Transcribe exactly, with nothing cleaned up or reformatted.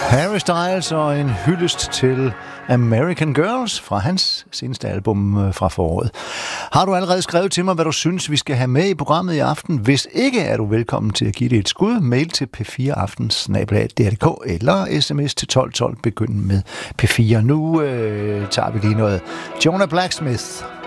Harry Styles og en hyldest til American Girls fra hans seneste album fra foråret. Har du allerede skrevet til mig, hvad du synes, vi skal have med i programmet i aften? Hvis ikke, er du velkommen til at give det et skud. Mail til p fire aften snabel-a d r punktum d k eller sms til tolv tolv, begynd med P fire. Nu øh, tager vi lige noget Jonah Blacksmith.